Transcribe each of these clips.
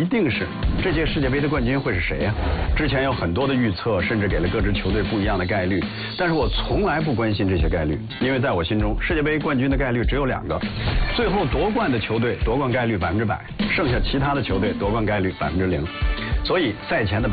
一定是这届世界杯的冠军会是谁呀？之前有很多的预测，甚至给了各支球队不一样的概率，但是我从来不关心这些概率，因为在我心中，世界杯冠军的概率只有2个，最后夺冠的球队夺冠概率100%，剩下其他的球队夺冠概率0%。所以赛前的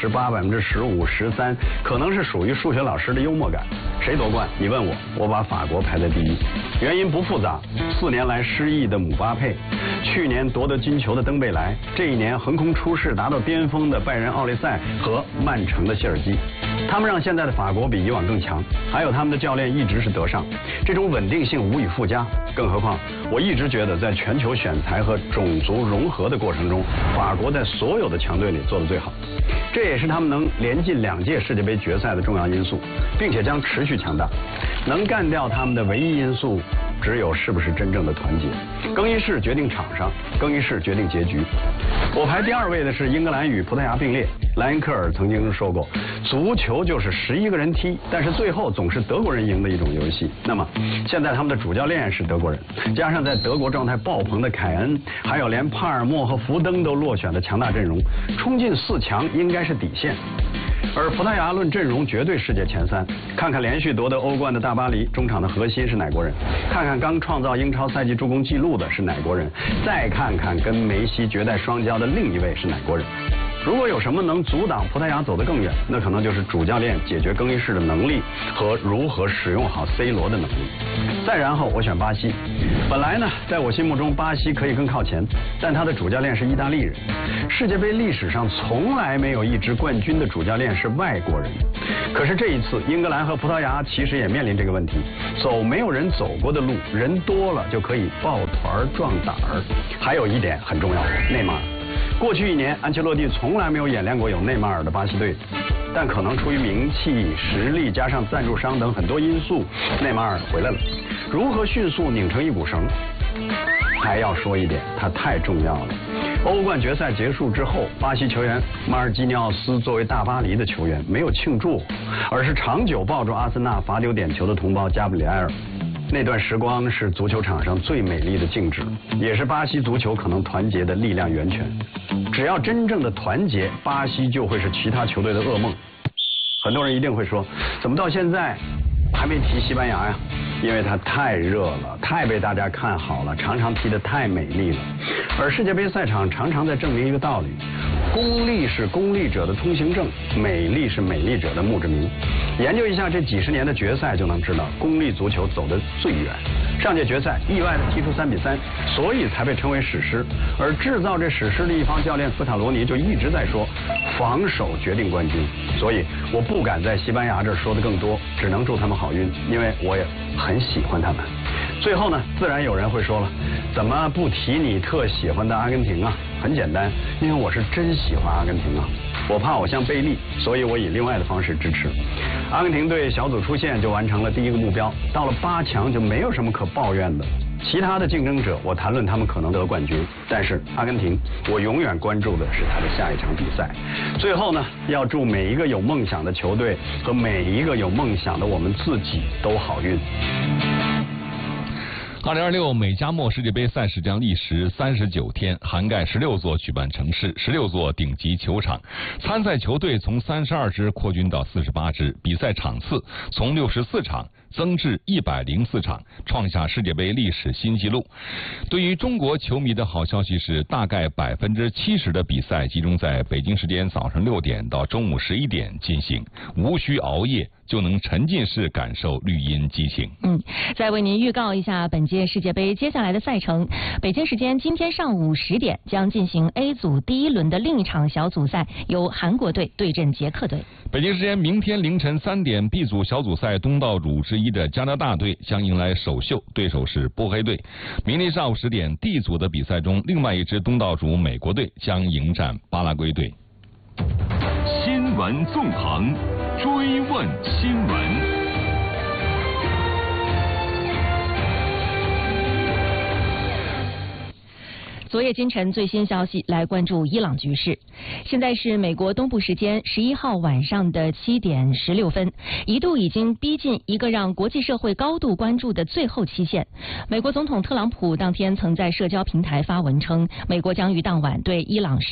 18%、15%、13%，可能是属于数学老师的幽默感。谁夺冠？你问我，我把法国排在第一。原因不复杂，4年来失意的姆巴佩，去年夺得金球的登贝莱，这一年横空出世达到巅峰的拜仁奥利赛和曼城的谢尔基，他们让现在的法国比以往更强。还有他们的教练一直是德尚，这种稳定性无以复加。更何况，我一直觉得在全球选材和种族融合的过程中，法国在所有的强队里做得最好，这也是他们能连进2届世界杯决赛的重要因素，并且将持续强大。能干掉他们的唯一因素，只有是不是真正的团结。更衣室决定场上，更衣室决定结局。我排第2位的是英格兰与葡萄牙并列。莱因克尔曾经说过，足球就是11个人踢，但是最后总是德国人赢的一种游戏。那么现在他们的主教练是德国人，加上在德国状态爆棚的凯恩，还有连帕尔默和福登都落选的强大阵容，冲进4强应该是底线。而葡萄牙论阵容绝对世界前3，看看连续夺得欧冠的大巴黎，中场的核心是哪国人？看看刚创造英超赛季助攻纪录的是哪国人？再看看跟梅西绝代双骄的另一位是哪国人？如果有什么能阻挡葡萄牙走得更远，那可能就是主教练解决更衣室的能力和如何使用好 C 罗的能力。再然后我选巴西。本来呢，在我心目中巴西可以更靠前，但他的主教练是意大利人。世界杯历史上从来没有一支冠军的主教练是外国人。可是这一次，英格兰和葡萄牙其实也面临这个问题，走没有人走过的路，人多了就可以抱团壮胆儿。还有一点很重要，内马尔。过去1年，安切洛蒂从来没有演练过有内马尔的巴西队，但可能出于名气、实力加上赞助商等很多因素，内马尔回来了。如何迅速拧成一股绳？还要说一点，他太重要了。欧冠决赛结束之后，巴西球员马尔基尼奥斯作为大巴黎的球员没有庆祝，而是长久抱住阿森纳罚丢点球的同胞加布里埃尔。那段时光是足球场上最美丽的静止，也是巴西足球可能团结的力量源泉。只要真正的团结，巴西就会是其他球队的噩梦。很多人一定会说，怎么到现在还没提西班牙呀？因为它太热了，太被大家看好了，常常踢得太美丽了。而世界杯赛场常常在证明一个道理：功利是功利者的通行证，美丽是美丽者的墓志铭。研究一下这几十年的决赛，就能知道功利足球走得最远。上届决赛意外地踢出3-3，所以才被称为史诗。而制造这史诗的一方教练斯卡罗尼就一直在说，防守决定冠军。所以我不敢在西班牙这儿说的更多，只能祝他们好运，因为我也很喜欢他们。最后呢，自然有人会说了，怎么不提你特喜欢的阿根廷啊？很简单，因为我是真喜欢阿根廷啊。我怕我像贝利，所以我以另外的方式支持。阿根廷队小组出线就完成了第1个目标，到了8强就没有什么可抱怨的。其他的竞争者，我谈论他们可能得冠军，但是阿根廷，我永远关注的是他的下一场比赛。最后呢，要祝每一个有梦想的球队和每一个有梦想的我们自己都好运。 2026美加墨世界杯赛事将历时39天，涵盖16座举办城市、16座顶级球场。参赛球队从32支扩军到48支，比赛场次从64场增至104场，创下世界杯历史新纪录。对于中国球迷的好消息是，大概70%的比赛集中在北京时间早上6点到中午11点进行，无需熬夜，就能沉浸式感受绿茵激情。 再为您预告一下本届世界杯接下来的赛程。北京时间今天上午10点将进行 A 组第1轮的另一场小组赛，由韩国队对阵捷克队。 北京时间明天凌晨3点 B 组小组赛东道主之一的加拿大队将迎来首秀，对手是波黑队。明天上午10点 D 组的比赛中，另外一支东道主美国队将迎战巴拉圭队。 新闻纵横，追问新闻。 昨夜今晨最新消息，来关注伊朗局势。现在是美国东部时间11号晚上的7点16分，一度已经逼近一个让国际社会高度关注的最后期限。美国总统特朗普当天曾在社交平台发文称，美国将于当晚对伊朗